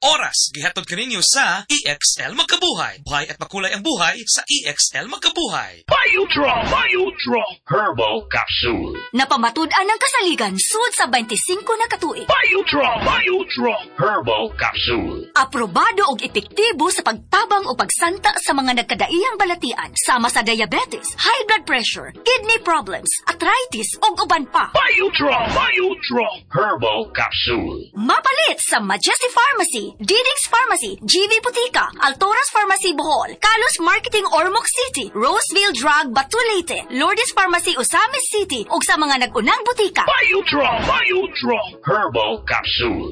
oras. Gihatod kaninyo sa EXL Magkabuhay. Buhay at makulay ang buhay sa EXL Magkabuhay. Biotrop Herbal Capsule. Napamatud-an ng kasaligan sud sa 25 na katuig. Biotrop Herbal Capsule. Aprobado og epektibo sa pagtabang o pagsanta sa mga nagkadaiyang balatian sama sa diabetes, high blood pressure, kidney problems, arthritis ug uban pa. Biotrop Herbal Capsule. Mapalit sa Majesty Pharmacy, Diding's Pharmacy, GV Putika, Altoras Pharmacy Bohol, Kalos Marketing Ormoc City, Roseville Drug Batulete, Lourdes Pharmacy Osamis City ug sa mga nag-unang butika. Biotrop Herbal Capsule.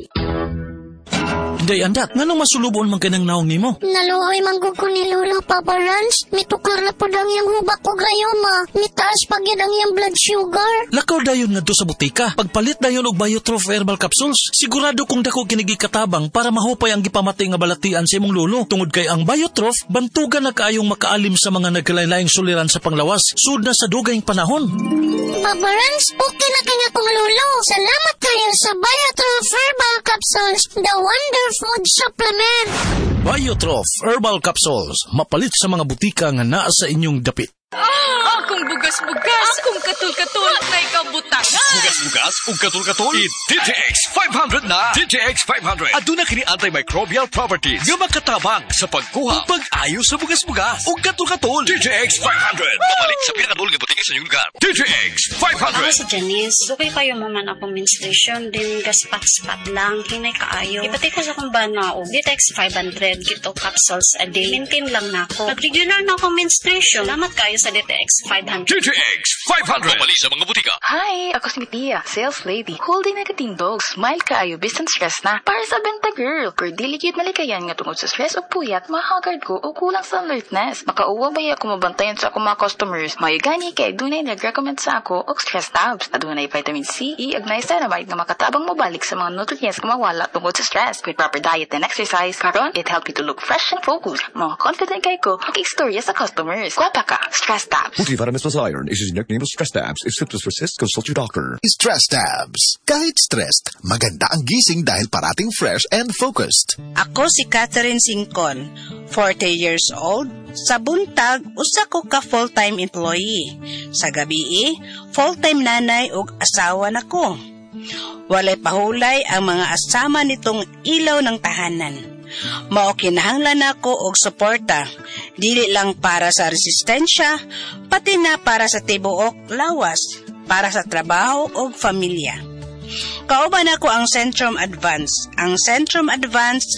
Day andat, nganong masulubon man kanang naong nimo? Naluoy manggug ko ni Lolo, Papa Rans. Mitukar na po lang yung hubak ko gayoma. Mitaas pag yan ang yung blood sugar. Lakaw dayon nga sa butika. Pagpalit dayon og Biotrof Herbal Capsules. Sigurado kung dako kinigi katabang para mahupay ang gipamatay nga balatian sa imong lolo. Tungod kay ang Biotrof, bantugan na kaayong makaalim sa mga nagkalain-laing suliran sa panglawas. Sud na sa dugayng panahon. Papa Rans, okay na kanya kong lolo. Salamat kayo sa Biotrof Herbal Capsules, the wonder food supplement. Biotrof Herbal Capsules. Mapalit sa mga butika nga naa sa inyong dapit. Akong bugas-bugas, akong katul-katul, may kabutangan. Bugas-bugas ug katul-katul. DTX 500 na. DTX 500. Aduna kini antimicrobial properties nga makatabang sa pagkuha ug pag-ayo sa bugas-bugas ug katul-katul. DTX 500. Mapalit sa pinakatul nga butika sa inyong lugar. DTX 500. Ako si Janice. Dugay kayo maman akong menstruation din gaspat-spat lang hinay kaayo. Ipati ko sa akong bana og DTX 500 kito capsules a day. Maintain lang nako. Pag-regular na akong menstruation. Salamat kayo sa DTX 500. DTX 500. Mapalit sa mga butika. Hi, ako si Tia, sales lady. Holding nagkatindog, smile kaayo, bisan stress na. Para sa benta girl, per delicate malikayan nga tungod sa stress o puyat, mahagard ko o kulang sa alertness. Makauwa ba ako mabantayan sa akong mga customers? May gani kay dunay nag-recommend sa ako og stress tabs. Adunay vitamin C, E, ug niacinamide nga makatabang mabalik sa mga nutrients nga mawala tungod sa stress. With proper diet and exercise, karon it help you to look fresh and focused. Mga confident kay ko, mag-istorya sa customers. Kwapa ka, stress tabs. Multivitamins plus iron is using nickname of Stress Tabs. If symptoms persist, consult your doctor. Stress Tabs. Kahit stressed, maganda ang gising dahil parating fresh and focused. Ako si Catherine Singcon, 40 years old. Sa buntag, usa ko ka full-time employee. Sa gabi, full-time nanay ug asawa nako. Walay pahulay ang mga asama nitong ilaw ng tahanan. Mao kinahanglan nako og suporta, dili lang para sa resistensya, pati na para sa tibuok lawas, para sa trabaho ug pamilya. Kauban ako ang Centrum Advance. Ang Centrum Advance